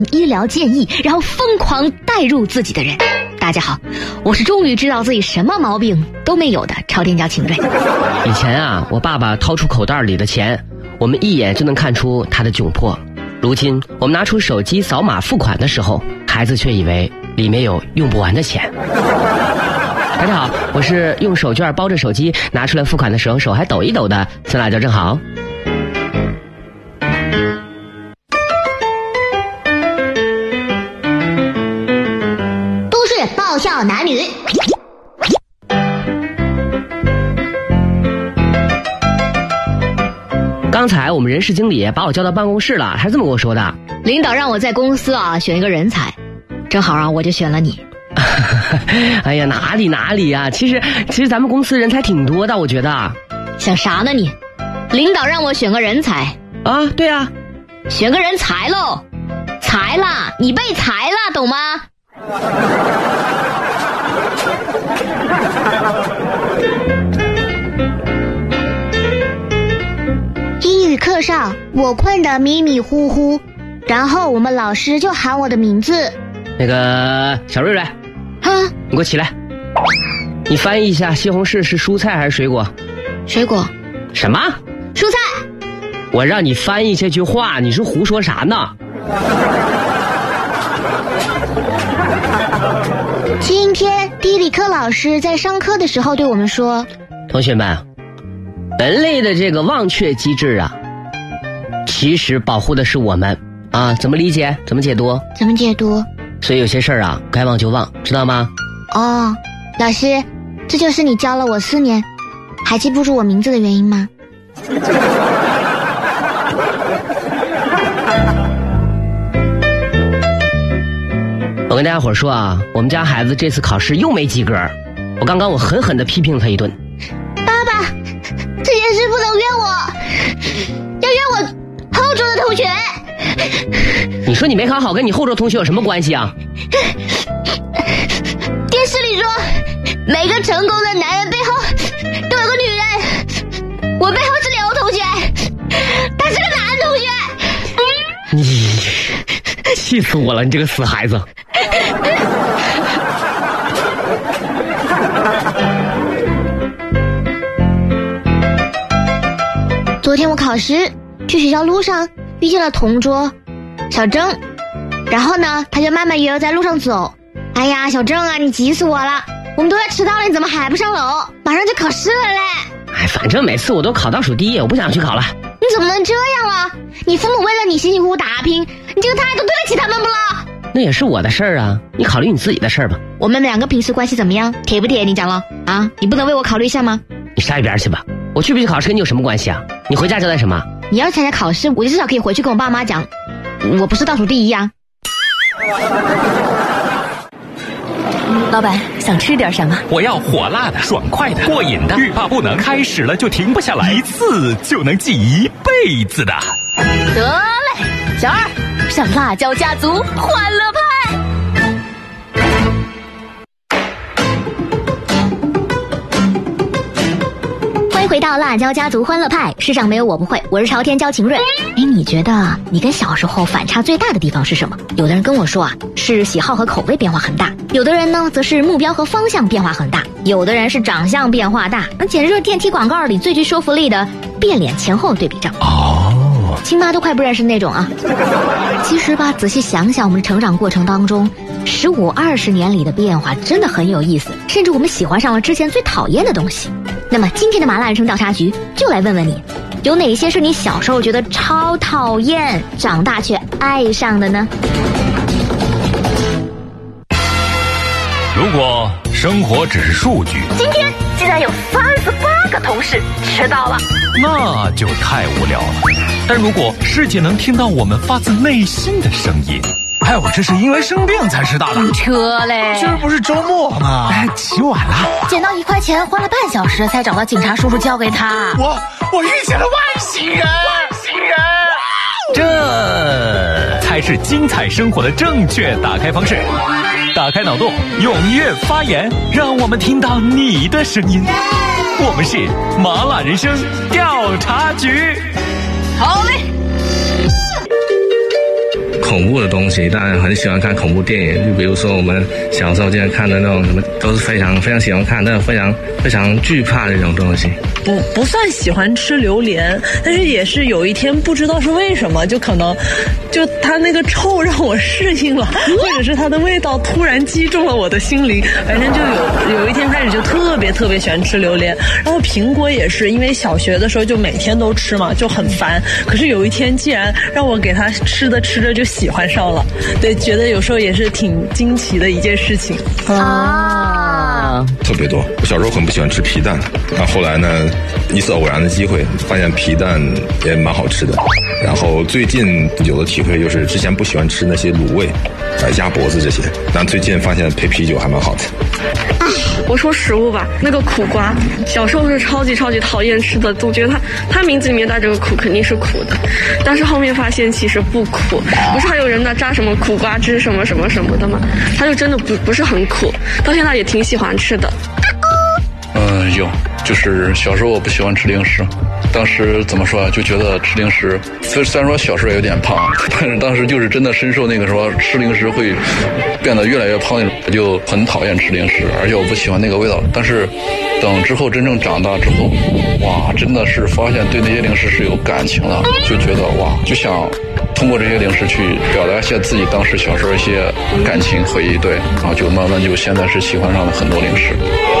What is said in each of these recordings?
医疗建议，然后疯狂代入自己的人。大家好，我是终于知道自己什么毛病都没有的超天骄秦瑞。 以前啊，我爸爸掏出口袋里的钱，我们一眼就能看出他的窘迫。如今我们拿出手机扫码付款的时候，孩子却以为里面有用不完的钱。大家好，我是用手绢包着手机拿出来付款的时候手还抖一抖的孙辣椒，正好。 都市爆笑男女。 刚才我们人事经理把我叫到办公室了，还是这么跟我说的。 领导让我在公司选一个人才，正好我就选了你。 哎呀，哪里啊，其实咱们公司人才挺多的，我觉得。 想啥呢你？领导让我选个人才啊，对啊， 选个人才喽，裁了，你被裁了，懂吗？ 英语课上我困得迷迷糊糊，然后我们老师就喊我的名字。 那个小瑞瑞，你给我起来，你翻译一下，西红柿是蔬菜还是水果？ 水果。 什么？ 蔬菜。 我让你翻译这句话，你是胡说啥呢？ 今天地理课老师在上课的时候对我们说， 同学们，人类的这个忘却机制啊，其实保护的是我们啊，怎么理解？怎么解读？ 怎么解读？ 所以有些事儿啊，该忘就忘，知道吗？ 哦，老师，这就是你教了我4年还记不住我名字的原因吗？ 我跟大家伙说啊，我们家孩子这次考试又没及格，我刚刚狠狠地批评他一顿。 爸爸，这件事不能怨我，要怨我后桌的同学。 你说你没考好跟你后桌同学有什么关系啊？ 电视里说每个成功的男人背后都有个女人，我背后是刘同学，他是个男同学。 你气死我了，你这个死孩子。 昨天我考试去学校路上遇见了同桌小郑，然后呢他就慢慢约我在路上走。哎呀，小郑啊，你急死我了，我们都要迟到了，你怎么还不上楼？马上就考试了嘞。 哎，反正每次我都考倒数第一，我不想去考了。 你怎么能这样了？你父母为了你辛辛苦苦打拼，你这个态度对得起他们不了？ 那也是我的事儿啊，你考虑你自己的事儿吧。 我们2个平时关系怎么样？铁不铁？你讲了啊？你不能为我考虑一下吗？ 你上一边去吧，我去不去考试跟你有什么关系啊？你回家交代什么？ 你要参加考试，我就至少可以回去跟我爸妈讲，我不是倒数第一啊。 老板，想吃点什么？ 我要火辣的、爽快的、过瘾的，欲罢不能，开始了就停不下来，一次就能记一辈子的。 得嘞，小二，上辣椒家族欢乐派。欢迎回到辣椒家族欢乐派，世上没有我不会，我是朝天椒秦瑞。你觉得你跟小时候反差最大的地方是什么？有的人跟我说是喜好和口味变化很大，有的人呢则是目标和方向变化很大，有的人是长相变化大，那简直是电梯广告里最具说服力的变脸前后对比照。亲妈都快不认识那种啊。其实吧，仔细想想，我们的成长过程当中15、20年里的变化真的很有意思，甚至我们喜欢上了之前最讨厌的东西。那么今天的麻辣人生调查局就来问问你，有哪些是你小时候觉得超讨厌，长大却爱上的呢？ 如果生活只是数据， 今天竟然有38个同事迟到了， 那就太无聊了。但如果世界能听到我们发自内心的声音， 哎，我这是因为生病才迟到的。 车嘞， 今儿不是周末吗？ 哎，起晚了， 捡到1块钱，花了半小时才找到警察叔叔交给他。 我遇见了外星人， 这才是精彩生活的正确打开方式。打开脑洞，踊跃发言，让我们听到你的声音。我们是麻辣人生调查局。 好嘞。 恐怖的东西，但很喜欢看恐怖电影。就比如说我们小时候经常看的那种什么，都是非常非常喜欢看，但是非常惧怕的那种东西。 不算喜欢吃榴莲，但是也是有一天不知道是为什么，就可能就它那个臭让我适应了，或者是它的味道突然击中了我的心灵，反正就有一天开始就特别喜欢吃榴莲。然后苹果也是，因为小学的时候就每天都吃嘛，就很烦。可是有一天既然让我给它吃着就喜欢上了，对，觉得有时候也是挺惊奇的一件事情啊。 特别多，我小时候很不喜欢吃皮蛋，那后来呢，一次偶然的机会发现皮蛋也蛮好吃的。然后最近有的体会就是，之前不喜欢吃那些卤味，鸭脖子这些，但最近发现配啤酒还蛮好的。 我说食物吧，那个苦瓜，小时候是超级讨厌吃的，总觉得它名字里面带着个苦，肯定是苦的。但是后面发现其实不苦，不是还有人呢榨什么苦瓜汁什么的吗？它就真的不是很苦，到现在也挺喜欢吃的。 有，就是小时候我不喜欢吃零食，当时怎么说啊，就觉得吃零食，虽然说小时候也有点胖，但是当时就是真的深受那个说吃零食会变得越来越胖那种，我就很讨厌吃零食，而且我不喜欢那个味道。但是等之后真正长大之后，哇，真的是发现对那些零食是有感情的，就觉得哇，就想通过这些零食去表达一下自己当时小时候一些感情回忆，对，然后就慢慢就现在是喜欢上了很多零食。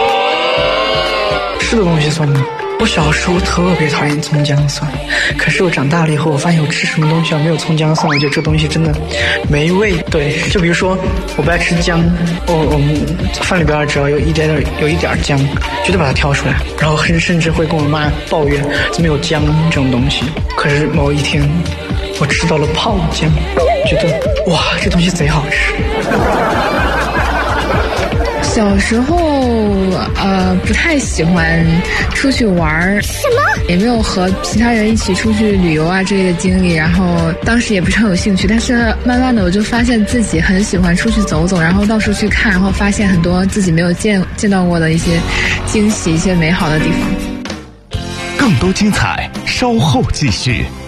吃的东西算吗？我小时候特别讨厌葱姜蒜，可是我长大了以后，我发现我吃什么东西没有葱姜蒜，我觉得这东西真的没味。对，就比如说我不爱吃姜，我们饭里边只要有一点姜，绝对把它挑出来，然后甚至会跟我妈抱怨怎么有姜这种东西。可是某一天我吃到了泡姜，觉得哇，这东西贼好吃。 小时候不太喜欢出去玩， 什么也没有和其他人一起出去旅游啊之类的经历，然后当时也不是很有兴趣，但是慢慢的我就发现自己很喜欢出去走走，然后到处去看，然后发现很多自己没有见到过的一些惊喜，一些美好的地方。 更多精彩稍后继续。